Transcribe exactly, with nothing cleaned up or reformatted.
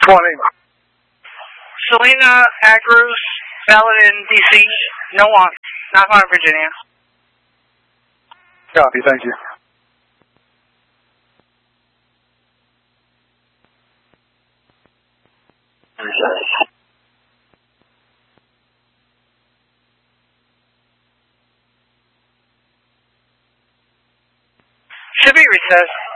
twenty. Selena Agros, valid in D C. No want. Not on Virginia. Copy, thank you. Should be recessed.